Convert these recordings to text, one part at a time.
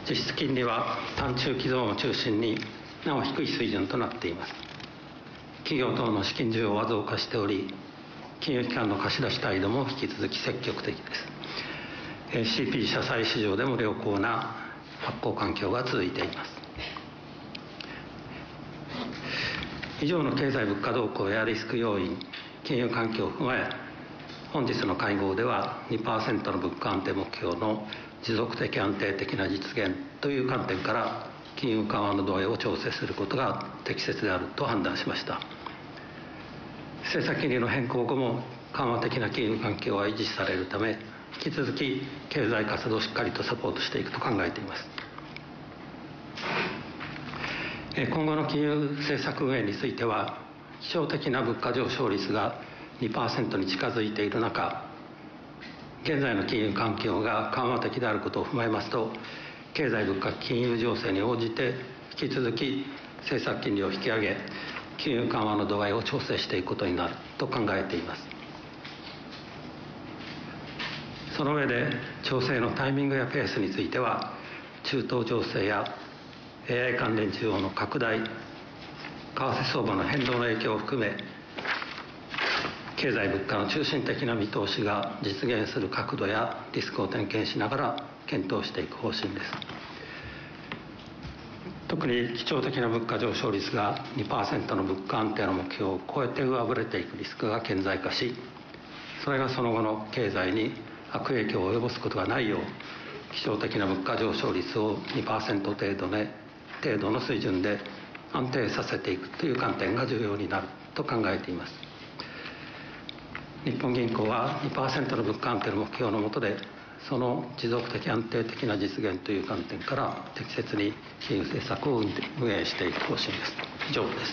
実質金利は短中期ゾーンを中心になお低い水準となっています。企業等の資金需要は増加しており、金融機関の貸し出し態度も引き続き積極的です。CP 社債市場でも良好な発行環境が続いています。以上の経済物価動向やリスク要因、金融環境を踏まえ、本日の会合では 2% の物価安定目標の持続的安定的な実現という観点から金融緩和の度合いを調整することが適切であると判断しました。政策金利の変更後も緩和的な金融環境は維持されるため、引き続き経済活動をしっかりとサポートしていくと考えています。今後の金融政策運営については、基調的な物価上昇率が 2% に近づいている中、現在の金融環境が緩和的であることを踏まえますと、経済物価金融情勢に応じて引き続き政策金利を引き上げ、金融緩和の度合いを調整していくことになると考えています。その上で、調整のタイミングやペースについては、中東情勢や AI 関連需要の拡大、為替相場の変動の影響を含め、経済物価の中心的な見通しが実現する角度やリスクを点検しながら検討していく方針です。特に基調的な物価上昇率が 2% の物価安定の目標を超えて上振れていくリスクが顕在化し、それがその後の経済に悪影響を及ぼすことがないよう、基調的な物価上昇率を 2% 程度の水準で安定させていくという観点が重要になると考えています。日本銀行は 2% の物価安定の目標の下で、その持続的安定的な実現という観点から適切に金融政策を運営していく方針です。以上です。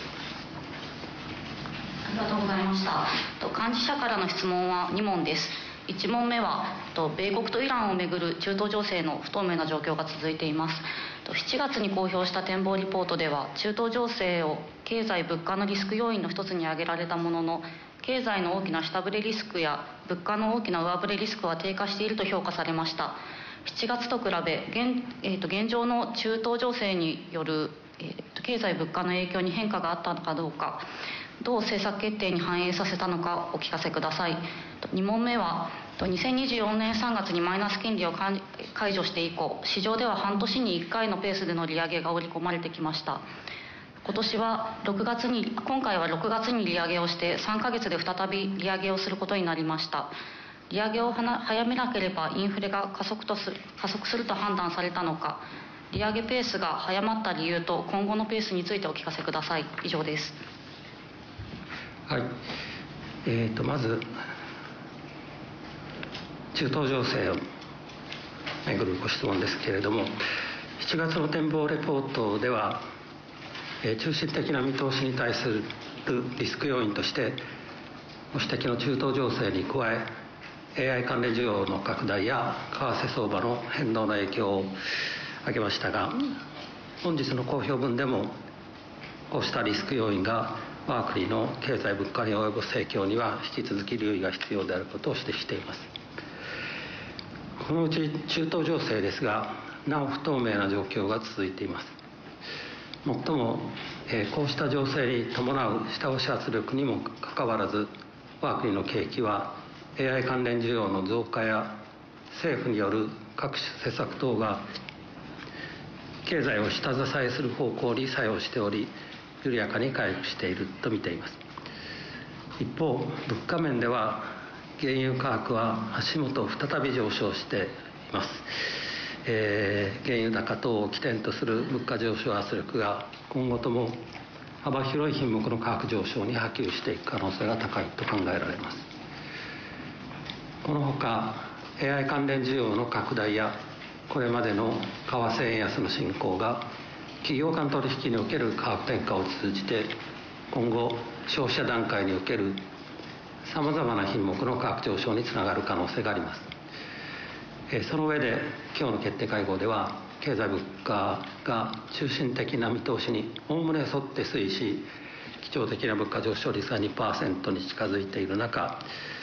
ありがとうございました。幹事社からの質問は2問です。1問目は米国とイランをめぐる中東情勢の不透明な状況が続いています。7月に公表した展望リポートでは、中東情勢を経済物価のリスク要因の一つに挙げられたものの、経済の大きな下振れリスクや物価の大きな上振れリスクは低下していると評価されました。7月と比べ現状の中東情勢による、経済物価の影響に変化があったのかどうか、どう政策決定に反映させたのかお聞かせください。2問目は、2024年3月にマイナス金利を解除して以降、市場では半年に1回のペースでの利上げが織り込まれてきました。今回は6月に利上げをして3ヶ月で再び利上げをすることになりました。利上げを早めなければインフレが加速すると判断されたのか、利上げペースが早まった理由と今後のペースについてお聞かせください。以上です。 はい。まず中東情勢をめぐるご質問ですけれども、7月の展望レポートでは、中心的な見通しに対するリスク要因として、ご指摘の中東情勢に加え、AI 関連需要の拡大や為替相場の変動の影響を挙げましたが、本日の公表文でも、こうしたリスク要因が我が国の経済物価に及ぼす影響には引き続き留意が必要であることを指摘しています。このうち中東情勢ですが、なお不透明な状況が続いています。もっとも、こうした情勢に伴う下押し圧力にもかかわらず、我が国の景気は AI 関連需要の増加や政府による各種施策等が経済を下支えする方向に作用しており、緩やかに回復していると見ています。一方、物価面では原油価格は足元を再び上昇しています。原油高等を起点とする物価上昇圧力が今後とも幅広い品目の価格上昇に波及していく可能性が高いと考えられます。このほか AI 関連需要の拡大やこれまでの為替円安の進行が企業間取引における価格転嫁を通じて今後消費者段階におけるさまざまな品目の価格上昇につながる可能性があります。その上で今日の決定会合では、経済物価が中心的な見通しにおおむね沿って推移し、基調的な物価上昇率が 2% に近づいている中、